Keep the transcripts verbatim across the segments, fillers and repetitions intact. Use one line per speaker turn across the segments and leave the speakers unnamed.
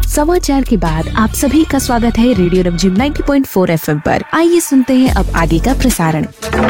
समाचार के बाद आप सभी का स्वागत है रेडियो रिमझिम नब्बे पॉइंट चार एफ एम पर। आइए सुनते हैं अब आगे का प्रसारण।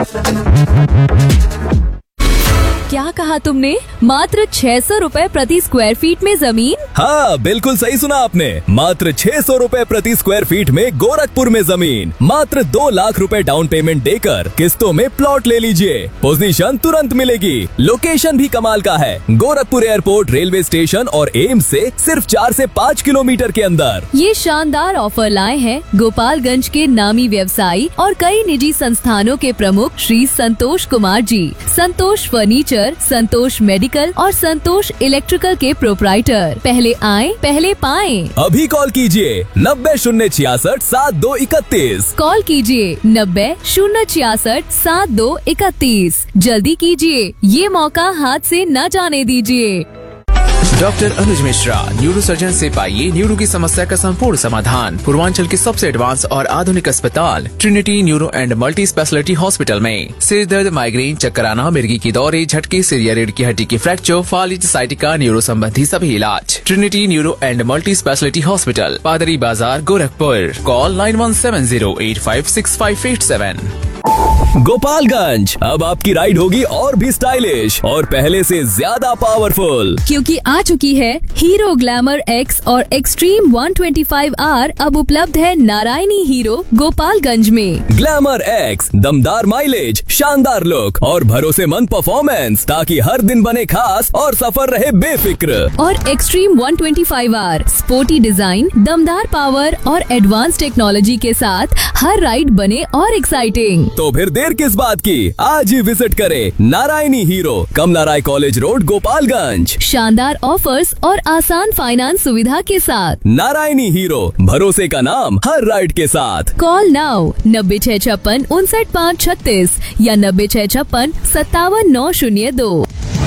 क्या कहा तुमने? मात्र छह सौ रूपए प्रति स्क्वायर फीट में जमीन?
हाँ, बिल्कुल सही सुना आपने। मात्र छह सौ रूपए प्रति स्क्वायर फीट में गोरखपुर में जमीन। मात्र दो लाख रुपए डाउन पेमेंट देकर किस्तों में प्लॉट ले लीजिए। पोजीशन तुरंत मिलेगी। लोकेशन भी कमाल का है। गोरखपुर एयरपोर्ट, रेलवे स्टेशन और एम्स से सिर्फ चार से पाँच किलोमीटर के अंदर।
ये शानदार ऑफर लाए हैं गोपालगंज के नामी व्यवसायी और कई निजी संस्थानों के प्रमुख श्री संतोष कुमार जी। संतोष फर्नीचर, संतोष मेडिकल और संतोष इलेक्ट्रिकल के प्रोप्राइटर। पहले आएं, पहले पाएं।
अभी कॉल कीजिए नब्बे शून्य छियासठ सात दो इकतीस।
कॉल कीजिए नब्बे शून्य छियासठ सात दो इकतीस। जल्दी कीजिए, ये मौका हाथ से न जाने दीजिए।
डॉक्टर अनुज मिश्रा, न्यूरो सर्जन से पाइए न्यूरो की समस्या का संपूर्ण समाधान। पूर्वांचल के सबसे एडवांस और आधुनिक अस्पताल Trinity neuro and multi speciality hospital में सिर दर्द, माइग्रेन, चक्कर आना, मिर्गी की दौरे, झटके, सिर या रीढ़ की हड्डी की फ्रैक्चर, फालिज, साइटिका, न्यूरो संबंधी सभी इलाज। Trinity neuro and multi speciality hospital, पादरी बाजार, Gorakhpur. Call nine one seven zero eight five six five eight seven.
Gopalganj, अब आपकी राइड होगी और भी स्टाइलिश और पहले से ज्यादा पावरफुल,
क्योंकि आ चुकी है हीरो ग्लैमर एक्स और एक्सट्रीम एक सौ पच्चीस आर। अब उपलब्ध है नारायणी हीरो गोपालगंज में।
ग्लैमर एक्स, दमदार माइलेज, शानदार लुक और भरोसेमंद परफॉर्मेंस, ताकि हर दिन बने खास और सफर रहे बेफिक्र।
और एक्सट्रीम एक सौ पच्चीस आर, स्पोर्टी डिजाइन, दमदार पावर और एडवांस टेक्नोलॉजी के साथ हर राइड बने और एक्साइटिंग।
तो फिर देर किस बात की, आज ही विजिट करें नारायणी हीरो, कमला राय कॉलेज रोड, गोपालगंज।
शानदार ऑफर्स और आसान फाइनेंस सुविधा के साथ।
नारायणी हीरो, भरोसे का नाम हर राइड के साथ।
कॉल नाउ नब्बे छह छप्पन उनसठ पाँच छत्तीस या नब्बे छह छप्पन सत्तावन नौ शून्य दो।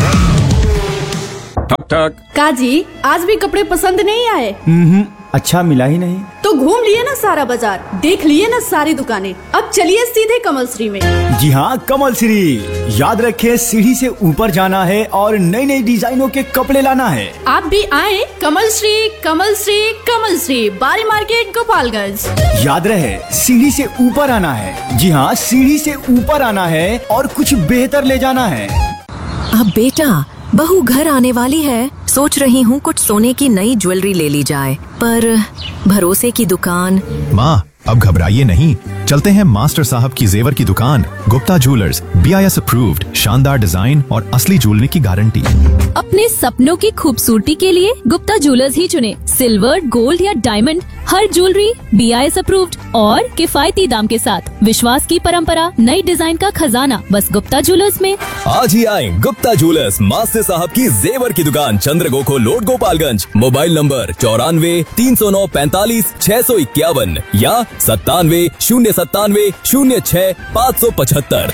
ठक ठक।
काजी, आज भी कपड़े पसंद नहीं आए?
हम्म, अच्छा मिला ही नहीं।
तो घूम लिए ना सारा बाजार, देख लिए ना सारी दुकानें, अब चलिए सीधे कमल श्री में।
जी हाँ, कमल श्री। याद रखे, सीढ़ी से ऊपर जाना है और नई नई डिजाइनों के कपड़े लाना है।
आप भी आए कमल श्री, कमल श्री, कमल श्री, बारी मार्केट, गोपालगंज।
याद रहे, सीढ़ी से ऊपर आना है। जी हाँ, सीढ़ी से ऊपर आना है और कुछ बेहतर ले जाना है।
अब बेटा, बहू घर आने वाली है, सोच रही हूँ कुछ सोने की नई ज्वेलरी ले ली जाए, पर भरोसे की दुकान।
माँ, अब घबराइए नहीं, चलते हैं मास्टर साहब की जेवर की दुकान, Gupta jewellers, B I S approved, शानदार डिजाइन और असली ज्वेलरी की गारंटी।
अपने सपनों की खूबसूरती के लिए गुप्ता ज्वेलर्स ही चुने। सिल्वर, गोल्ड या diamond, her jewellery B I S approved और किफायती दाम के साथ। विश्वास की परंपरा, नई डिजाइन का खजाना, बस गुप्ता ज्वेलर्स में।
आज ही आए गुप्ता ज्वेलर्स, मास्टर साहब की जेवर की दुकान, चंद्रगोखो रोड, गोपालगंज। मोबाइल नंबर चौरानवे तीन सौ नौ पैंतालीस छह सौ इक्यावन या सत्तानवे शून्य सत्तानवे शून्य छह पाँच सौ पचहत्तर।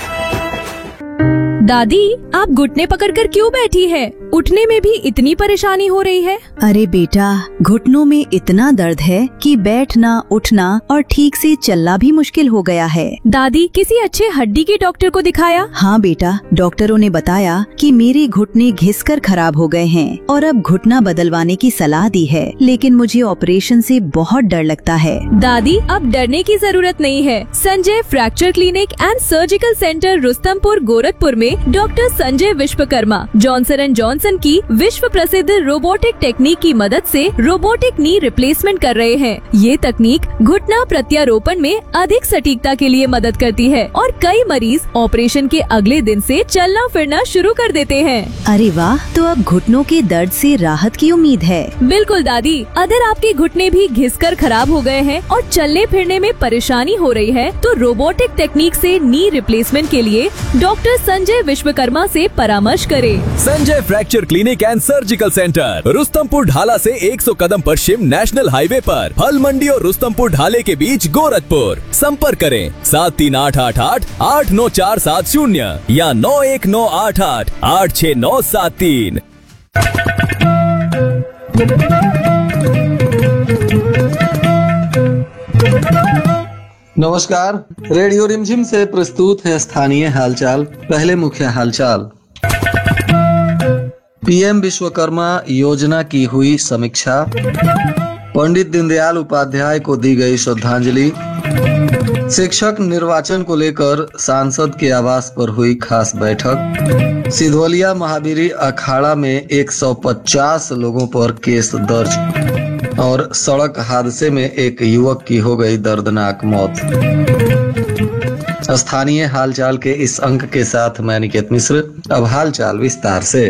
दादी, आप घुटने पकड़कर क्यों बैठी है? उठने में भी इतनी परेशानी हो रही है?
अरे बेटा, घुटनों में इतना दर्द है कि बैठना, उठना और ठीक से चलना भी मुश्किल हो गया है।
दादी, किसी अच्छे हड्डी के डॉक्टर को दिखाया?
हाँ बेटा, डॉक्टरों ने बताया कि मेरे घुटने घिसकर खराब हो गए हैं और अब घुटना बदलवाने की सलाह दी है, लेकिन मुझे ऑपरेशन से बहुत डर लगता है।
दादी, अब डरने की जरूरत नहीं है। Sanjay fracture clinic and surgical centre, Rustampur, Gorakhpur में doctor Sanjay Vishwakarma Johnson and Johnson की विश्व प्रसिद्ध रोबोटिक टेक्निक की मदद से रोबोटिक नी रिप्लेसमेंट कर रहे हैं। ये तकनीक घुटना प्रत्यारोपण में अधिक सटीकता के लिए मदद करती है और कई मरीज ऑपरेशन के अगले दिन से चलना फिरना शुरू कर देते हैं।
अरे वाह, तो अब घुटनों के दर्द से राहत की उम्मीद है।
बिल्कुल दादी, अगर आपके घुटने भी घिसकर खराब हो गए हैं और चलने फिरने में परेशानी हो रही है, तो रोबोटिक टेक्निक से नी रिप्लेसमेंट के लिए डॉक्टर संजय विश्वकर्मा से परामर्श करें।
Sanjay fracture clinic and surgical centre, Rustampur ढाला से सौ कदम पश्चिम नेशनल हाईवे पर, फल मंडी और रुस्तमपुर ढाले के बीच, गोरखपुर। संपर्क करें सात तीन आठ आठ आठ आठ नौ चार सात शून्य या नौ एक नौ आठ आठ आठ छह नौ सात तीन।
नमस्कार, रेडियो रिमझिम से प्रस्तुत है स्थानीय हालचाल। पहले मुख्य हालचाल। पीएम विश्वकर्मा योजना की हुई समीक्षा। पंडित दीनदयाल उपाध्याय को दी गई श्रद्धांजलि। शिक्षक निर्वाचन को लेकर सांसद के आवास पर हुई खास बैठक। सिधवलिया महावीरी अखाड़ा में एक सौ पचास लोगों पर केस दर्ज। और सड़क हादसे में एक युवक की हो गई दर्दनाक मौत। स्थानीय हालचाल के इस अंक के साथ मैं निकेत मिश्र। अब हालचाल विस्तार से।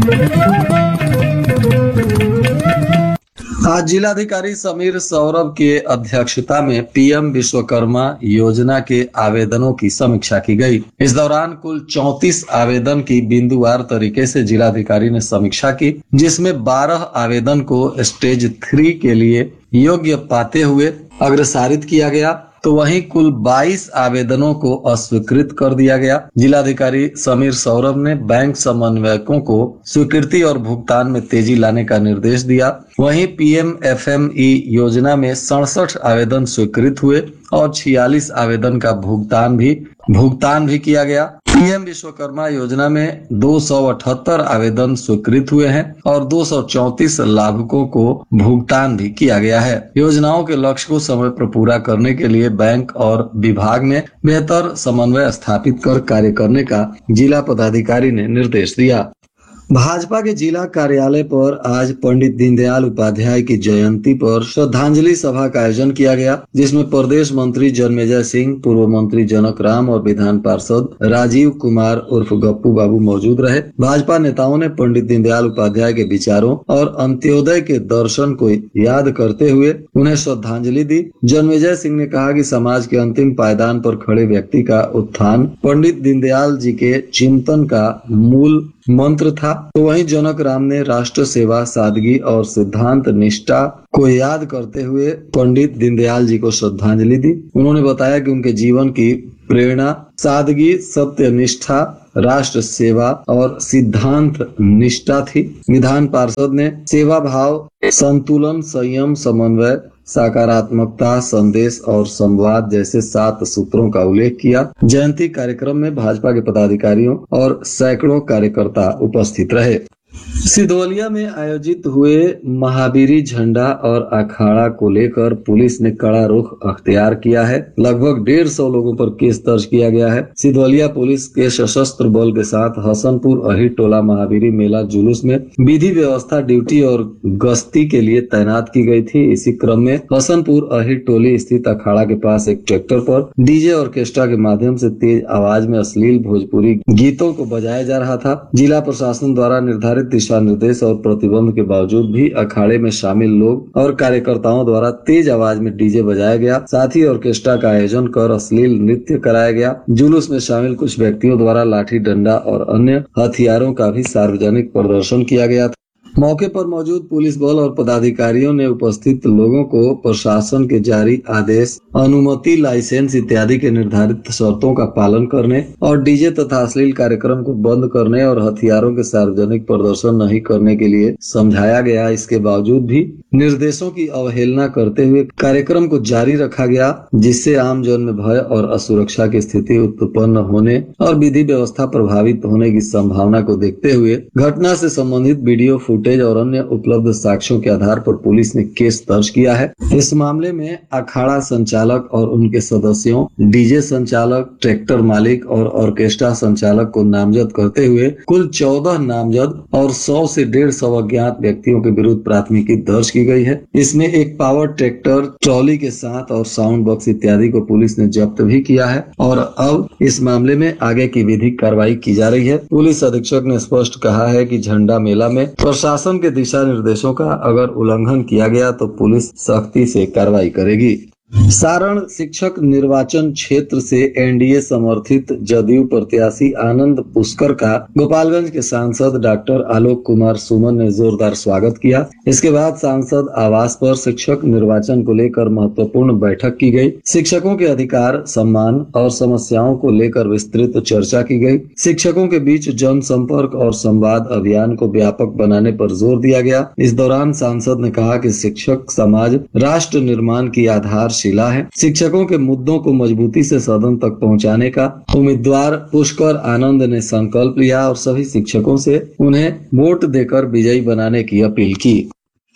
आज जिलाधिकारी समीर सौरभ के अध्यक्षता में पीएम विश्वकर्मा योजना के आवेदनों की समीक्षा की गई। इस दौरान कुल चौंतीस आवेदन की बिंदुवार तरीके से जिलाधिकारी ने समीक्षा की, जिसमें बारह आवेदन को स्टेज थ्री के लिए योग्य पाते हुए अग्रसारित किया गया, तो वहीं कुल बाईस आवेदनों को अस्वीकृत कर दिया गया। जिलाधिकारी समीर सौरभ ने बैंक समन्वयकों को स्वीकृति और भुगतान में तेजी लाने का निर्देश दिया। वहीं पीएम एफएमई योजना में सड़सठ आवेदन स्वीकृत हुए और छियालीस आवेदन का भुगतान भी भुगतान भी किया गया। पीएम विश्वकर्मा योजना में दो सौ अठहत्तर आवेदन स्वीकृत हुए हैं और दो सौ चौंतीस लाभुकों को भुगतान भी किया गया है। योजनाओं के लक्ष्य को समय पर पूरा करने के लिए बैंक और विभाग में बेहतर समन्वय स्थापित कर कार्य करने का जिला पदाधिकारी ने निर्देश दिया। भाजपा के जिला कार्यालय पर आज पंडित दीनदयाल उपाध्याय की जयंती पर श्रद्धांजलि सभा का आयोजन किया गया, जिसमें प्रदेश मंत्री जन्मेजय सिंह, पूर्व मंत्री जनक राम और विधान पार्षद राजीव कुमार उर्फ गप्पू बाबू मौजूद रहे। भाजपा नेताओं ने पंडित दीनदयाल उपाध्याय के विचारों और अंत्योदय के दर्शन को याद करते हुए उन्हें श्रद्धांजलि दी। जन्मेजय सिंह ने कहा कि समाज के अंतिम पायदान पर खड़े व्यक्ति का उत्थान पंडित दीनदयाल जी के चिंतन का मूल मंत्र था, तो वहीं जनक राम ने राष्ट्र सेवा, सादगी और सिद्धांत निष्ठा को याद करते हुए पंडित दीनदयाल जी को श्रद्धांजलि दी। उन्होंने बताया कि उनके जीवन की प्रेरणा सादगी, सत्य निष्ठा, राष्ट्र सेवा और सिद्धांत निष्ठा थी। विधान पार्षद ने सेवा भाव, संतुलन, संयम, समन्वय, सकारात्मकता, संदेश और संवाद जैसे सात सूत्रों का उल्लेख किया। जयंती कार्यक्रम में भाजपा के पदाधिकारियों और सैकड़ों कार्यकर्ता उपस्थित रहे। सिधवलिया में आयोजित हुए महावीरी झंडा और अखाड़ा को लेकर पुलिस ने कड़ा रुख अख्तियार किया है। लगभग डेढ़ सौ लोगों पर केस दर्ज किया गया है। सिधवलिया पुलिस के सशस्त्र बल के साथ हसनपुर अहिर टोला महावीरी मेला जुलूस में विधि व्यवस्था, ड्यूटी और गश्ती के लिए तैनात की गई थी। इसी क्रम में हसनपुर अहिर टोली स्थित अखाड़ा के पास एक ट्रैक्टर पर डीजे ऑर्केस्ट्रा के माध्यम से तेज आवाज में अश्लील भोजपुरी गीतों को बजाया जा रहा था। जिला प्रशासन द्वारा निर्धारित दिशा निर्देश और प्रतिबंध के बावजूद भी अखाड़े में शामिल लोग और कार्यकर्ताओं द्वारा तेज आवाज में डीजे बजाया गया। साथ ही ऑर्केस्ट्रा का आयोजन कर अश्लील नृत्य कराया गया। जुलूस में शामिल कुछ व्यक्तियों द्वारा लाठी डंडा और अन्य हथियारों का भी सार्वजनिक प्रदर्शन किया गया था। मौके पर मौजूद पुलिस बल और पदाधिकारियों ने उपस्थित लोगों को प्रशासन के जारी आदेश, अनुमति, लाइसेंस इत्यादि के निर्धारित शर्तों का पालन करने और डीजे तथा अश्लील कार्यक्रम को बंद करने और हथियारों के सार्वजनिक प्रदर्शन नहीं करने के लिए समझाया गया। इसके बावजूद भी निर्देशों की अवहेलना करते हुए कार्यक्रम को जारी रखा गया, जिससे आम जन में भय और असुरक्षा की स्थिति उत्पन्न होने और विधि व्यवस्था प्रभावित होने की संभावना को देखते हुए घटना से संबंधित वीडियो फुटेज और अन्य उपलब्ध साक्ष्यों के आधार पर पुलिस ने केस दर्ज किया है। इस मामले में अखाड़ा संचालक और उनके सदस्यों, डीजे संचालक, ट्रैक्टर मालिक और ऑर्केस्ट्रा संचालक को नामजद करते हुए कुल चौदह नामजद और सौ से डेढ़ सौ अज्ञात व्यक्तियों के विरुद्ध प्राथमिकी दर्ज की गई है। इसमें एक पावर ट्रैक्टर, ट्रॉली के साथ और साउंड बॉक्स इत्यादि को पुलिस ने जब्त भी किया है और अब इस मामले में आगे की विधिक कार्रवाई की जा रही है। पुलिस अधीक्षक ने स्पष्ट कहा है कि झंडा मेला में प्रशासन के दिशा निर्देशों का अगर उल्लंघन किया गया तो पुलिस सख्ती से कार्रवाई करेगी। सारण शिक्षक निर्वाचन क्षेत्र से एनडीए समर्थित जदयू प्रत्याशी आनंद पुष्कर का गोपालगंज के सांसद डॉक्टर आलोक कुमार सुमन ने जोरदार स्वागत किया। इसके बाद सांसद आवास पर शिक्षक निर्वाचन को लेकर महत्वपूर्ण बैठक की गई। शिक्षकों के अधिकार, सम्मान और समस्याओं को लेकर विस्तृत चर्चा की गई। शिक्षकों के बीच जनसंपर्क और संवाद अभियान को व्यापक बनाने पर जोर दिया गया। इस दौरान सांसद ने कहा कि शिक्षक समाज राष्ट्र निर्माण की आधार शिला है। शिक्षकों के मुद्दों को मजबूती से सदन तक पहुंचाने का उम्मीदवार पुष्कर आनंद ने संकल्प लिया और सभी शिक्षकों से उन्हें वोट देकर विजयी बनाने की अपील की।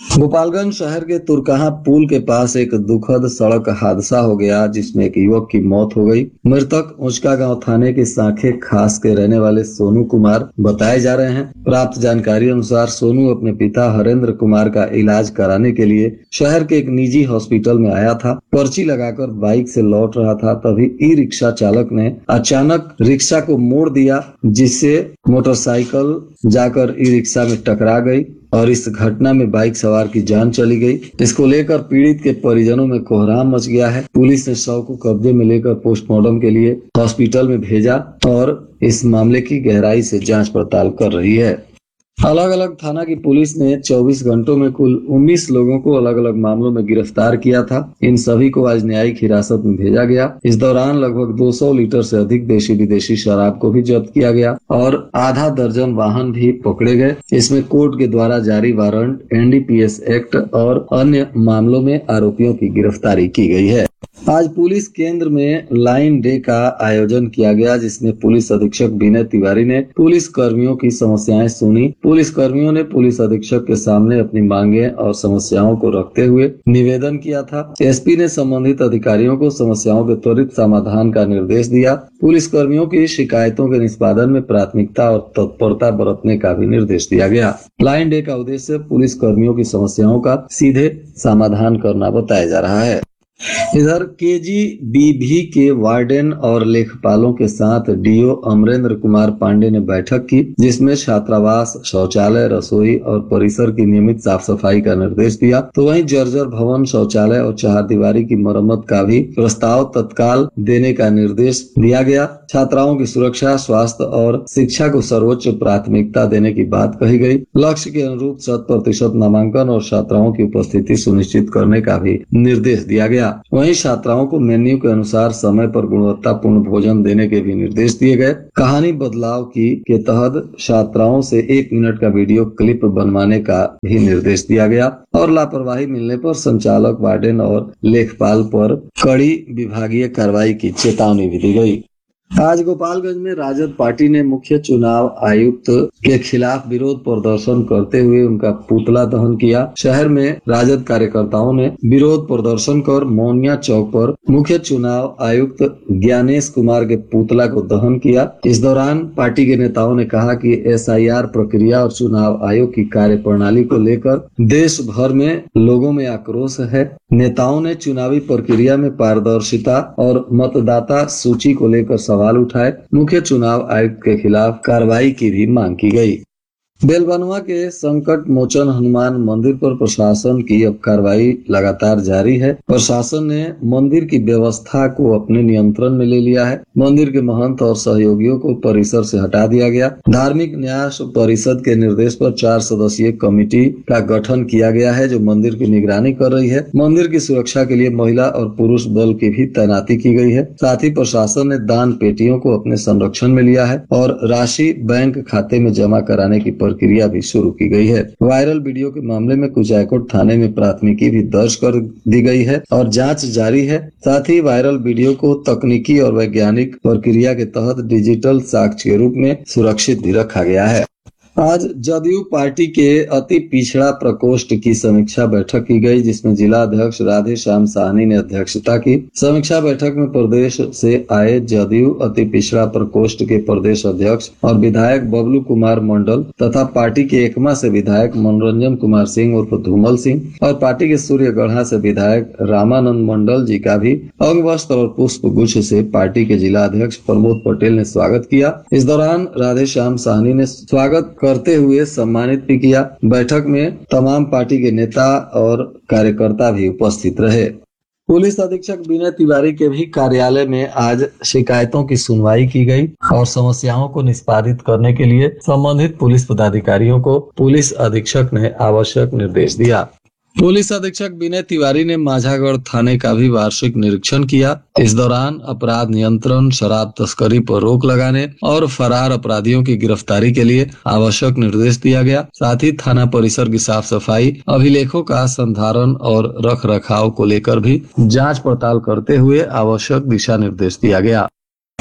गोपालगंज शहर के तुरकहा पुल के पास एक दुखद सड़क हादसा हो गया जिसमें एक युवक की मौत हो गई। मृतक उचका गांव थाने के सांखे खास के रहने वाले सोनू कुमार बताए जा रहे हैं। प्राप्त जानकारी अनुसार सोनू अपने पिता हरेंद्र कुमार का इलाज कराने के लिए शहर के एक निजी हॉस्पिटल में आया था। पर्ची लगाकर बाइक से लौट रहा था, तभी ई रिक्शा चालक ने अचानक रिक्शा को मोड़ दिया, जिससे मोटरसाइकिल जाकर ई रिक्शा में टकरा गई और इस घटना में बाइक सवार की जान चली गई। इसको लेकर पीड़ित के परिजनों में कोहराम मच गया है। पुलिस ने शव को कब्जे में लेकर पोस्टमार्टम के लिए हॉस्पिटल में भेजा और इस मामले की गहराई से जांच पड़ताल कर रही है। अलग अलग थाना की पुलिस ने चौबीस घंटों में कुल उन्नीस लोगों को अलग अलग मामलों में गिरफ्तार किया था। इन सभी को आज न्यायिक हिरासत में भेजा गया। इस दौरान लगभग दो सौ लीटर से अधिक देशी विदेशी शराब को भी जब्त किया गया और आधा दर्जन वाहन भी पकड़े गए। इसमें कोर्ट के द्वारा जारी warrant, N D P S act और अन्य मामलों में आरोपियों की गिरफ्तारी की गई है। आज पुलिस केंद्र में लाइन डे का आयोजन किया गया, जिसमें पुलिस अधीक्षक विनय तिवारी ने पुलिस कर्मियों की समस्याएं सुनी। पुलिस कर्मियों ने पुलिस अधीक्षक के सामने अपनी मांगे और समस्याओं को रखते हुए निवेदन किया था। एस पी ने संबंधित अधिकारियों को समस्याओं के त्वरित समाधान का निर्देश दिया। पुलिस कर्मियों की शिकायतों के निष्पादन में प्राथमिकता और तत्परता बरतने का भी निर्देश दिया गया। लाइन डे का उद्देश्य पुलिस कर्मियों की समस्याओं का सीधे समाधान करना बताया जा रहा है। इधर के जी बी भी के वार्डन और लेखपालों के साथ डी ओ अमरेंद्र कुमार पांडे ने बैठक की, जिसमें छात्रावास, शौचालय, रसोई और परिसर की नियमित साफ सफाई का निर्देश दिया। तो वहीं जर्जर भवन, शौचालय और चहारदीवारी की मरम्मत का भी प्रस्ताव तत्काल देने का निर्देश दिया गया। छात्राओं की सुरक्षा, स्वास्थ्य और शिक्षा को सर्वोच्च प्राथमिकता देने की बात कही गई। लक्ष्य के अनुरूप शत प्रतिशत नामांकन और छात्राओं की उपस्थिति सुनिश्चित करने का भी निर्देश दिया गया। वहीं छात्राओं को मेन्यू के अनुसार समय पर गुणवत्तापूर्ण भोजन देने के भी निर्देश दिए गए। कहानी बदलाव की के तहत छात्राओं से एक मिनट का वीडियो क्लिप बनवाने का भी निर्देश दिया गया और लापरवाही मिलने पर संचालक, वार्डन और लेखपाल पर कड़ी विभागीय कार्रवाई की चेतावनी भी दी गई। आज गोपालगंज में राजद पार्टी ने मुख्य चुनाव आयुक्त के खिलाफ विरोध प्रदर्शन करते हुए उनका पुतला दहन किया। शहर में राजद कार्यकर्ताओं ने विरोध प्रदर्शन कर मोनिया चौक पर मुख्य चुनाव आयुक्त ज्ञानेश कुमार के पुतला को दहन किया। इस दौरान पार्टी के नेताओं ने कहा कि एस आई आर प्रक्रिया और चुनाव आयोग की कार्य प्रणाली को लेकर देश भर में लोगों में आक्रोश है। नेताओं ने चुनावी प्रक्रिया में पारदर्शिता और मतदाता सूची को लेकर सवाल उठाए। मुख्य चुनाव आयुक्त के खिलाफ कार्रवाई की भी मांग की गई। बेलबनुआ के संकट मोचन हनुमान मंदिर पर प्रशासन की अब कार्रवाई लगातार जारी है। प्रशासन ने मंदिर की व्यवस्था को अपने नियंत्रण में ले लिया है। मंदिर के महंत और सहयोगियों को परिसर से हटा दिया गया। धार्मिक न्यास परिषद के निर्देश पर चार सदस्यीय कमेटी का गठन किया गया है, जो मंदिर की निगरानी कर रही है। मंदिर की सुरक्षा के लिए महिला और पुरुष बल की भी तैनाती की गई है। साथ ही प्रशासन ने दान पेटियों को अपने संरक्षण में लिया है और राशि बैंक खाते में जमा कराने की प्रक्रिया भी शुरू की गई है। वायरल वीडियो के मामले में कुचायकोट थाने में प्राथमिकी भी दर्ज कर दी गई है और जांच जारी है। साथ ही वायरल वीडियो को तकनीकी और वैज्ञानिक प्रक्रिया के तहत डिजिटल साक्ष्य के रूप में सुरक्षित भी रखा गया है। आज जदयू पार्टी के अति पिछड़ा प्रकोष्ठ की समीक्षा बैठक की गई, जिसमें जिला अध्यक्ष राधे श्याम साहनी ने अध्यक्षता की। समीक्षा बैठक में प्रदेश से आए जदयू अति पिछड़ा प्रकोष्ठ के प्रदेश अध्यक्ष और विधायक बबलू कुमार मंडल तथा पार्टी के एकमा से विधायक मनोरंजन कुमार सिंह उर्फ धूमल सिंह और पार्टी के सूर्यगढ़ा से विधायक रामानंद मंडल जी का भी अंग वस्त्र और पुष्प गुच्छ से पार्टी के जिला अध्यक्ष प्रमोद पटेल ने स्वागत किया। इस दौरान राधे श्याम साहनी ने स्वागत करते हुए सम्मानित भी किया। बैठक में तमाम पार्टी के नेता और कार्यकर्ता भी उपस्थित रहे। पुलिस अधीक्षक विनय तिवारी के भी कार्यालय में आज शिकायतों की सुनवाई की गई और समस्याओं को निष्पादित करने के लिए संबंधित पुलिस पदाधिकारियों को पुलिस अधीक्षक ने आवश्यक निर्देश दिया। पुलिस अधीक्षक विनय तिवारी ने माझागढ़ थाने का भी वार्षिक निरीक्षण किया। इस दौरान अपराध नियंत्रण, शराब तस्करी पर रोक लगाने और फरार अपराधियों की गिरफ्तारी के लिए आवश्यक निर्देश दिया गया। साथ ही थाना परिसर की साफ सफाई, अभिलेखों का संधारण और रख रखाव को लेकर भी जांच पड़ताल करते हुए आवश्यक दिशा निर्देश दिया गया।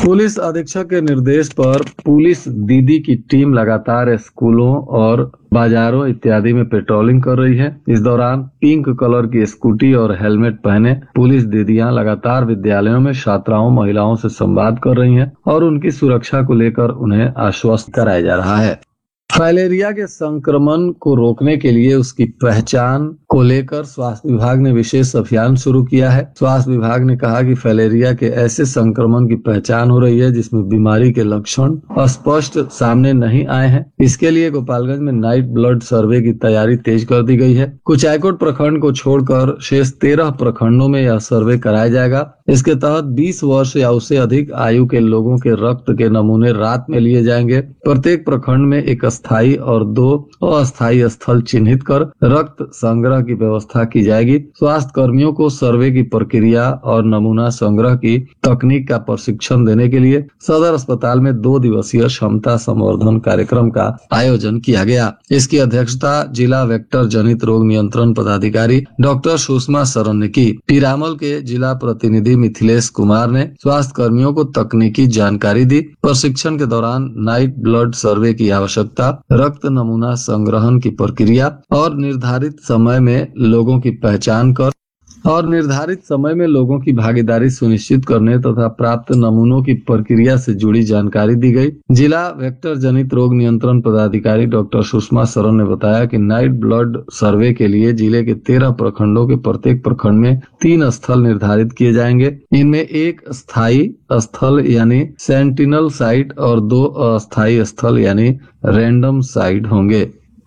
पुलिस अधीक्षक के निर्देश पर पुलिस दीदी की टीम लगातार स्कूलों और बाजारों इत्यादि में पेट्रोलिंग कर रही है। इस दौरान पिंक कलर की स्कूटी और हेलमेट पहने पुलिस दीदियां लगातार विद्यालयों में छात्राओं महिलाओं से संवाद कर रही हैं और उनकी सुरक्षा को लेकर उन्हें आश्वस्त कराया जा रहा है। फाइलेरिया के संक्रमण को रोकने के लिए उसकी पहचान को लेकर स्वास्थ्य विभाग ने विशेष अभियान शुरू किया है। स्वास्थ्य विभाग ने कहा कि फाइलेरिया के ऐसे संक्रमण की पहचान हो रही है जिसमें बीमारी के लक्षण स्पष्ट सामने नहीं आए हैं। इसके लिए गोपालगंज में नाइट ब्लड सर्वे की तैयारी तेज कर दी गई है। कुचायकोट प्रखंड को छोड़कर शेष तेरह प्रखंडों में यह सर्वे कराया जाएगा। इसके तहत बीस वर्ष या उससे अधिक आयु के लोगों के रक्त के नमूने रात में लिए जाएंगे। प्रत्येक प्रखंड में एक स्थायी और दो अस्थायी स्थल चिन्हित कर रक्त संग्रह की व्यवस्था की जाएगी। स्वास्थ्य कर्मियों को सर्वे की प्रक्रिया और नमूना संग्रह की तकनीक का प्रशिक्षण देने के लिए सदर अस्पताल में दो दिवसीय क्षमता संवर्धन कार्यक्रम का आयोजन किया गया। इसकी अध्यक्षता जिला वेक्टर जनित रोग नियंत्रण पदाधिकारी डॉक्टर सुषमा शरण ने की। पीरामल के जिला प्रतिनिधि मिथिलेश कुमार ने स्वास्थ्य कर्मियों को तकनीकी जानकारी दी। प्रशिक्षण के दौरान नाइट ब्लड सर्वे की आवश्यकता, रक्त नमूना संग्रहण की प्रक्रिया और निर्धारित समय में लोगों की पहचान कर और निर्धारित समय में लोगों की भागीदारी सुनिश्चित करने तथा प्राप्त नमूनों की प्रक्रिया से जुड़ी जानकारी दी गई। जिला वेक्टर जनित रोग नियंत्रण पदाधिकारी डॉक्टर सुषमा शरण ने बताया कि नाइट ब्लड सर्वे के लिए जिले के तेरह प्रखंडों के प्रत्येक प्रखंड में तीन स्थल निर्धारित किए जाएंगे। इनमें एक स्थायी स्थल यानी सेंटिनल साइट और दो अस्थायी स्थल यानी रैंडम साइट होंगे।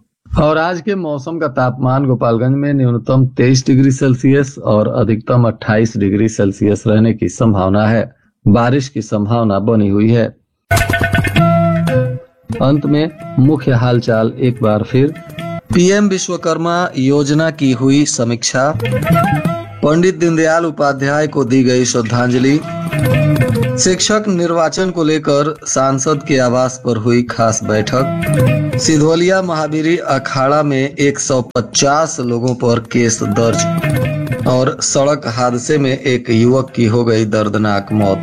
और आज के मौसम का तापमान गोपालगंज में न्यूनतम तेईस डिग्री सेल्सियस और अधिकतम अट्ठाईस डिग्री सेल्सियस रहने की संभावना है। बारिश की संभावना बनी हुई है। अंत में मुख्य हालचाल एक बार फिर। पीएम विश्वकर्मा योजना की हुई समीक्षा। पंडित दीनदयाल उपाध्याय को दी गई श्रद्धांजलि। शिक्षक निर्वाचन को लेकर सांसद के आवास पर हुई खास बैठक। सिधवलिया महावीरी अखाड़ा में एक सौ पचास लोगों पर केस दर्ज। और सड़क हादसे में एक युवक की हो गई दर्दनाक मौत।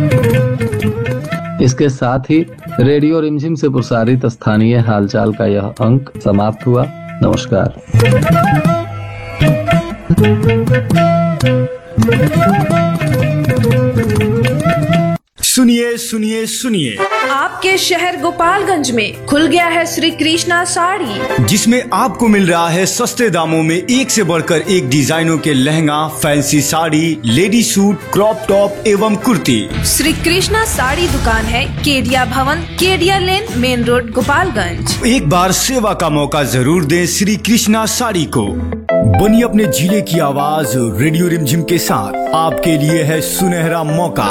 इसके साथ ही रेडियो रिमझिम से प्रसारित स्थानीय हालचाल का यह अंक समाप्त हुआ। नमस्कार।
सुनिए सुनिए सुनिए,
आपके शहर गोपालगंज में खुल गया है श्री कृष्णा साड़ी,
जिसमें आपको मिल रहा है सस्ते दामों में एक से बढ़कर एक डिजाइनों के lehenga, fancy sari, lady suit, crop top एवं कुर्ती।
श्री कृष्णा साड़ी दुकान है केडिया भवन, केडिया लेन, मेन रोड, गोपालगंज।
एक बार सेवा का मौका जरूर दें श्री कृष्णा साड़ी को। बनी अपने जिले की आवाज रेडियो रिमझिम के साथ, आपके लिए है सुनहरा मौका।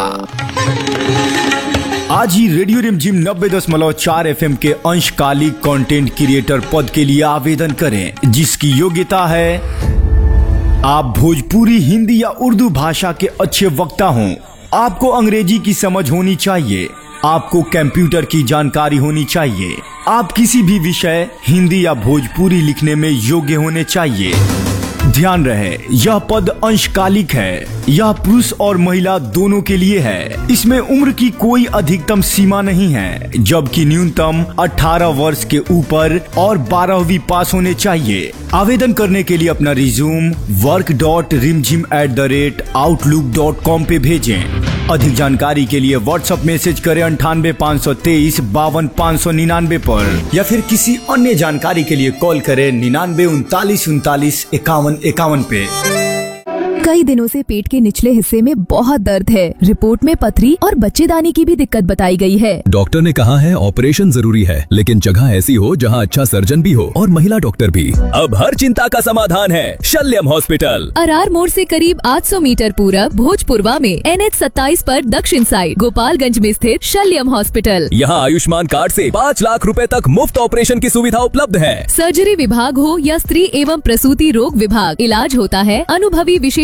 आज ही रेडियो रिमझिम नब्बे दशमलव चार एफ एम के अंशकालिक कंटेंट क्रिएटर पद के लिए आवेदन करें, जिसकी योग्यता है आप भोजपुरी, हिंदी या उर्दू भाषा के अच्छे वक्ता हों। आपको अंग्रेजी की समझ होनी चाहिए। आपको कंप्यूटर की जानकारी होनी चाहिए। आप किसी भी विषय हिंदी या भोजपुरी लिखने में योग्य होने चाहिए। ध्यान रहे, यह पद अंशकालिक है। यह पुरुष और महिला दोनों के लिए है। इसमें उम्र की कोई अधिकतम सीमा नहीं है, जबकि न्यूनतम अठारह वर्ष के ऊपर और बारहवीं पास होने चाहिए। आवेदन करने के लिए अपना रिज्यूम वर्क डॉट रिमझिम at the rate outlook dot com पे भेजें। अधिक जानकारी के लिए व्हाट्सएप मैसेज करें अंठानवे पाँच सौ तेईस बावन पाँच सौ निन्यानवे पर, या फिर किसी अन्य जानकारी के लिए कॉल करें निन्यानवे उनतालीस उनतालीस इक्यावन इक्यावन पे।
कई दिनों से पेट के निचले हिस्से में बहुत दर्द है। रिपोर्ट में पथरी और बच्चेदानी की भी दिक्कत बताई गई है।
डॉक्टर ने कहा है ऑपरेशन जरूरी है, लेकिन जगह ऐसी हो जहां अच्छा सर्जन भी हो और महिला डॉक्टर भी। अब हर चिंता का समाधान है शल्यम हॉस्पिटल।
अरार मोड़ से करीब आठ सौ मीटर पूरब भोजपुरवा में एन एच सत्ताईस पर दक्षिण साइड गोपालगंज में स्थित शल्यम हॉस्पिटल।
यहाँ आयुष्मान कार्ड से पाँच लाख रुपए तक मुफ्त ऑपरेशन की सुविधा उपलब्ध है।
सर्जरी विभाग हो या स्त्री एवं प्रसूति रोग विभाग, इलाज होता है अनुभवी विशेष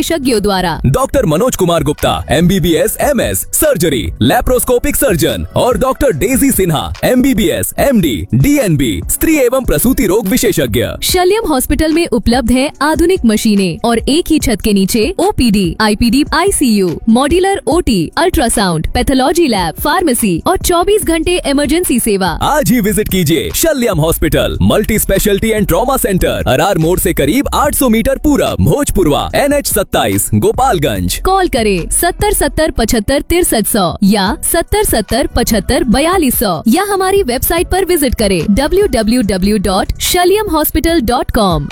विशेषज्ञों द्वारा।
Doctor Manoj Kumar Gupta M B B S M S surgery laparoscopic surgeon और doctor Daisy Sinha M B B S M D D N B स्त्री एवं प्रसूति रोग विशेषज्ञ।
शल्यम हॉस्पिटल में उपलब्ध है आधुनिक मशीनें और एक ही छत के नीचे O P D, I P D, I C you, modular O T, ultrasound, pathology lab, pharmacy और चौबीस घंटे इमरजेंसी सेवा।
आज ही विजिट कीजिए शल्यम hospital, multi speciality and trauma centre, Arar मोड़ से करीब आठ सौ मीटर पूरब, भोजपुरवा, एन एच सत्ताईस, गोपालगंज।
कॉल करें सत्तर सत्तर पचहत्तर तिरसठ सौ या सत्तर सत्तर पचहत्तर बयालीस सौ या हमारी वेबसाइट पर विजिट करें W W W dot शल्यम hospital dot com.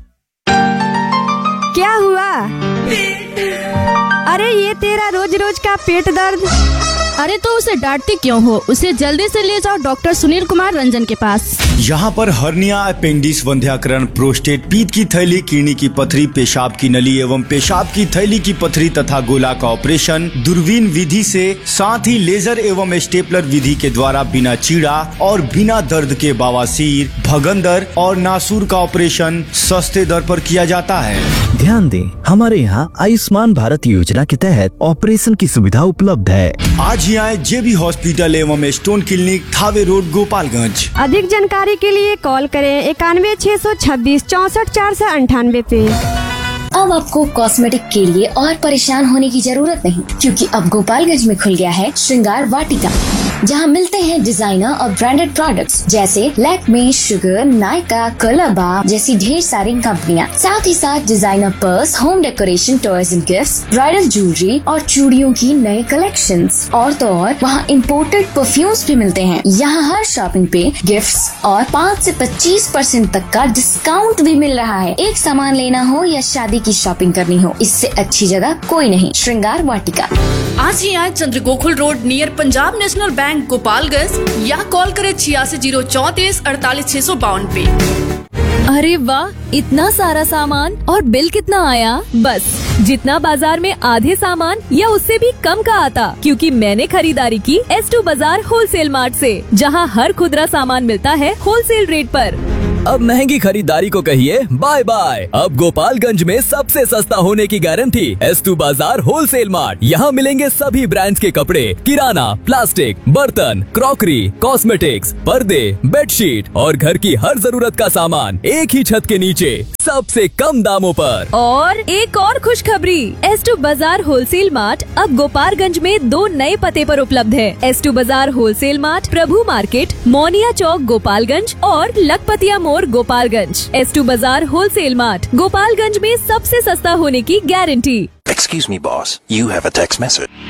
क्या हुआ? अरे ये तेरा रोज रोज का पेट दर्द।
अरे तो उसे डांटती क्यों हो? उसे जल्दी से ले जाओ डॉक्टर सुनील कुमार रंजन के पास।
यहाँ पर हर्निया, अपेंडिक्स, वंध्याकरण, प्रोस्टेट, पीत की थैली, किडनी की पथरी, पेशाब की नली एवं पेशाब की थैली की पथरी तथा गोला का ऑपरेशन दूरबीन विधि से, साथ ही लेजर एवं स्टेपलर विधि के द्वारा बिना चीड़ा और बिना दर्द के बवासीर, भगंदर और नासूर का ऑपरेशन सस्ते दर पर किया जाता है।
ध्यान दें, हमारे यहाँ आयुष्मान भारत योजना के तहत ऑपरेशन की सुविधा उपलब्ध है।
आज ही आए जेबी हॉस्पिटल एवं stone clinic, Thawe road, Gopalganj.
अधिक जानकारी के लिए कॉल करें इक्यानवे छह सौ छब्बीस चौसठ चार सौ अंठानवे पे।
अब आपको कॉस्मेटिक के लिए और परेशान होने की जरूरत नहीं, क्योंकि अब गोपालगंज में खुल गया है श्रृंगार वाटिका, जहां मिलते हैं डिजाइनर और ब्रांडेड प्रोडक्ट्स जैसे लैक्मे, शुगर, नायका, कलरबा जैसी ढेर सारी कंपनियां। साथ ही साथ designer purse, home decoration, toys and gifts, bridal jewellery और चूड़ियों की नए कलेक्शंस। और तो और वहाँ इम्पोर्टेड परफ्यूम्स भी मिलते हैं। यहाँ हर शॉपिंग पे गिफ्ट्स और पाँच से पच्चीस परसेंट तक का डिस्काउंट भी मिल रहा है। एक सामान लेना हो या शादी की शॉपिंग करनी हो, इससे अच्छी जगह कोई नहीं। श्रृंगार वाटिका।
आज ही आए चंद्र Gokul road near Punjab national bank, Gopalganj, या कॉल करें छियासी जीरो चौतीस अड़तालीस छह सौ बावन पे।
अरे वाह, इतना सारा सामान और बिल कितना आया? बस जितना बाजार में आधे सामान या उससे भी कम का आता, क्योंकि मैंने खरीदारी की एस टू बाजार होलसेल मार्ट से, जहां हर खुदरा सामान मिलता है होलसेल रेट पर।
अब महंगी खरीदारी को कहिए बाय बाय। अब गोपालगंज में सबसे सस्ता होने की गारंटी एस टू बाजार होलसेल मार्ट। यहाँ मिलेंगे सभी ब्रांड्स के कपड़े, किराना, प्लास्टिक, बर्तन, क्रॉकरी, कॉस्मेटिक्स, पर्दे, बेडशीट और घर की हर जरूरत का सामान एक ही छत के नीचे सबसे कम दामों पर।
और एक और खुशखबरी, एस टू बाजार होलसेल मार्ट अब गोपालगंज में दो नए पते पर उपलब्ध है। एस टू बाजार होलसेल मार्ट प्रभु मार्केट, मोनिया चौक, गोपालगंज और लखपतिया मोड़, गोपालगंज। एस टू बाजार होलसेल मार्ट, गोपालगंज में सबसे सस्ता होने की guarantee.
Excuse me, boss. You have a text message.